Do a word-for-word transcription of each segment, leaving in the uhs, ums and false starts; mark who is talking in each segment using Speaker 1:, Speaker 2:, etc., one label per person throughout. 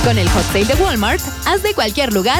Speaker 1: Con el hot sale de Walmart, haz de cualquier lugar.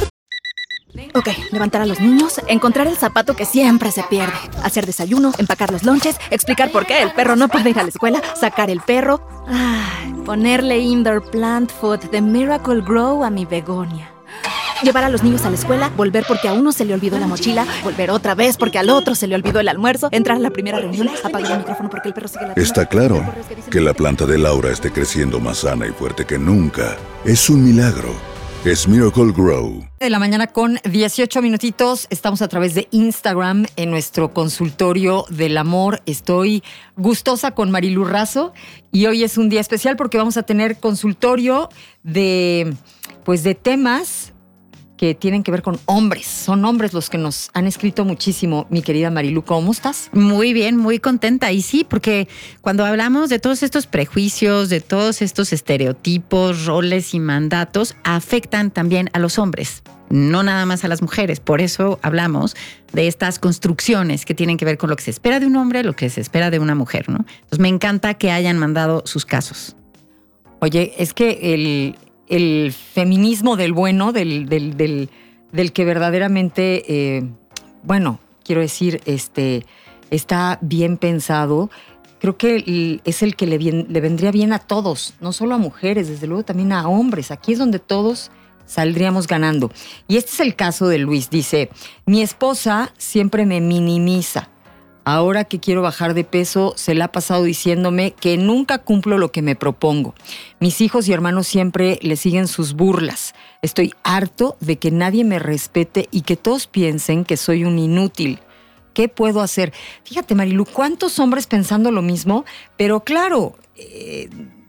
Speaker 2: Ok, levantar a los niños, encontrar el zapato que siempre se pierde, hacer desayuno, empacar los lonches, explicar por qué el perro no puede ir a la escuela, sacar el perro, ay, ponerle indoor plant food de Miracle Grow a mi begonia. Llevar a los niños a la escuela, volver porque a uno se le olvidó la mochila, volver otra vez porque al otro se le olvidó el almuerzo, entrar a la primera reunión, apagar el micrófono porque el perro sigue ladrando.
Speaker 3: Está claro que la planta de Laura esté creciendo más sana y fuerte que nunca. Es un milagro. Es Miracle Grow.
Speaker 4: De la mañana con dieciocho minutitos. Estamos a través de Instagram en nuestro consultorio del amor. Estoy gustosa con Marilu Razo y hoy es un día especial porque vamos a tener consultorio de, pues de temas que tienen que ver con hombres. Son hombres los que nos han escrito muchísimo. Mi querida Marilu, ¿cómo estás?
Speaker 5: Muy bien, muy contenta. Y sí, porque cuando hablamos de todos estos prejuicios, de todos estos estereotipos, roles y mandatos, afectan también a los hombres, no nada más a las mujeres. Por eso hablamos de estas construcciones que tienen que ver con lo que se espera de un hombre, lo que se espera de una mujer, ¿no? Entonces me encanta que hayan mandado sus casos.
Speaker 4: Oye, es que el... el feminismo del bueno, del, del, del, del que verdaderamente, eh, bueno, quiero decir, este, está bien pensado, creo que el, es el que le, bien, le vendría bien a todos, no solo a mujeres, desde luego también a hombres. Aquí es donde todos saldríamos ganando. Y este es el caso de Luis. Dice, mi esposa siempre me minimiza. Ahora que quiero bajar de peso, se la ha pasado diciéndome que nunca cumplo lo que me propongo. Mis hijos y hermanos siempre le siguen sus burlas. Estoy harto de que nadie me respete y que todos piensen que soy un inútil. ¿Qué puedo hacer? Fíjate, Marilu, ¿cuántos hombres pensando lo mismo? Pero claro, eh,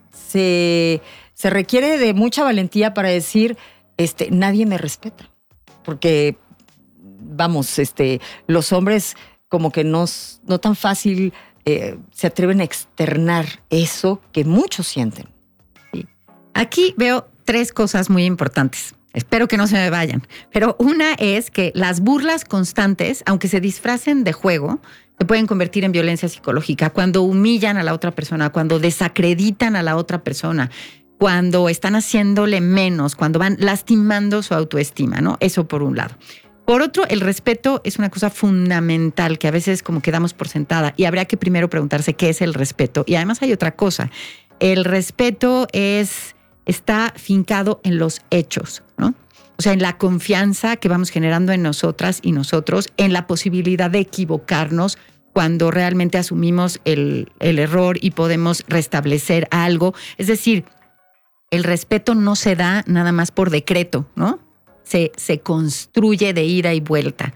Speaker 4: se, se requiere de mucha valentía para decir, este, nadie me respeta. Porque, vamos, este, los hombres como que no, no tan fácil eh, se atreven a externar eso que muchos sienten.
Speaker 5: Sí. Aquí veo tres cosas muy importantes. Espero que no se me vayan. Pero una es que las burlas constantes, aunque se disfracen de juego, se pueden convertir en violencia psicológica. Cuando humillan a la otra persona, cuando desacreditan a la otra persona, cuando están haciéndole menos, cuando van lastimando su autoestima, ¿no? Eso por un lado. Por otro, el respeto es una cosa fundamental que a veces como que damos por sentada y habría que primero preguntarse qué es el respeto. Y además hay otra cosa. El respeto es, está fincado en los hechos, ¿no? O sea, en la confianza que vamos generando en nosotras y nosotros, en la posibilidad de equivocarnos cuando realmente asumimos el, el error y podemos restablecer algo. Es decir, el respeto no se da nada más por decreto, ¿no? Se, se construye de ida y vuelta.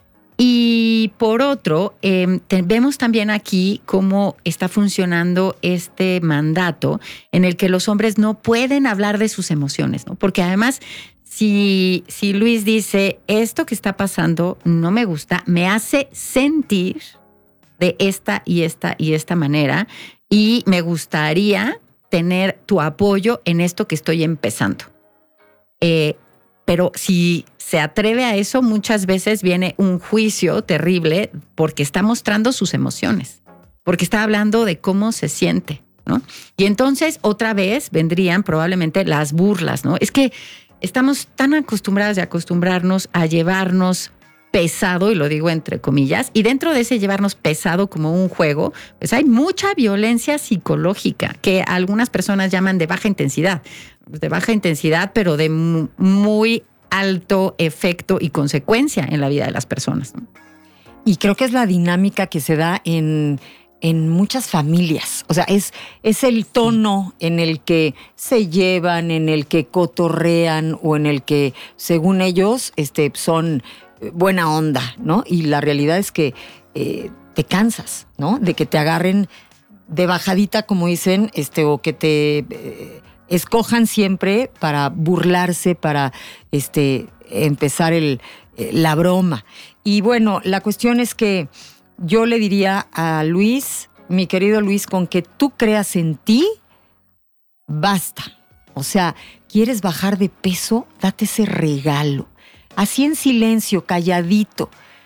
Speaker 5: Y por otro, eh, te, vemos también aquí cómo está funcionando este mandato en el que los hombres no pueden hablar de sus emociones, ¿no? Porque además, si, si Luis dice, esto que está pasando no me gusta, me hace sentir de esta y esta y esta manera y me gustaría tener tu apoyo en esto que estoy empezando. Eh, Pero si se atreve a eso, muchas veces viene un juicio terrible porque está mostrando sus emociones, porque está hablando de cómo se siente, ¿no? Y entonces otra vez vendrían probablemente las burlas, ¿no? Es que estamos tan acostumbradas y acostumbrarnos a llevarnos pesado, y lo digo entre comillas, y dentro de ese llevarnos pesado como un juego, pues hay mucha violencia psicológica que algunas personas llaman de baja intensidad. De baja intensidad, pero de muy alto efecto y consecuencia en la vida de las personas, ¿no?
Speaker 4: Y creo que es la dinámica que se da en, en muchas familias. O sea, es, es el tono en el que se llevan, en el que cotorrean o en el que, según ellos, este, son buena onda, ¿no? Y la realidad es que eh, te cansas, ¿no? De que te agarren de bajadita, como dicen, este, o que te... Eh, escojan siempre para burlarse, para este, empezar el, la broma. Y bueno, la cuestión es que yo le diría a Luis, mi querido Luis, con que tú creas en ti, basta. O sea, ¿quieres bajar de peso? Date ese regalo. Así en silencio, calladito.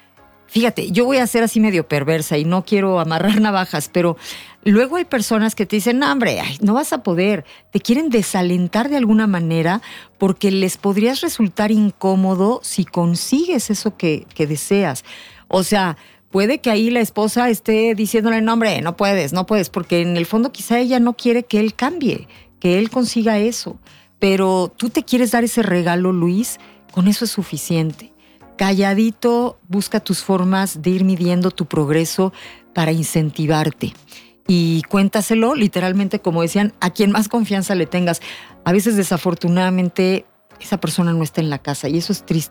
Speaker 4: fíjate, yo voy a ser así medio perversa y no quiero amarrar navajas, pero luego hay personas que te dicen, no, hombre, ay, no vas a poder. Te quieren desalentar de alguna manera porque les podrías resultar incómodo si consigues eso que, que deseas. O sea, puede que ahí la esposa esté diciéndole, no, hombre, no puedes, no puedes, porque en el fondo quizá ella no quiere que él cambie, que él consiga eso. Pero tú te quieres dar ese regalo, Luis, con eso es suficiente. Calladito, busca tus formas de ir midiendo tu progreso para incentivarte. Y cuéntaselo, literalmente, como decían, a quien más confianza le tengas. A veces, desafortunadamente, esa persona no está en la casa y eso es triste.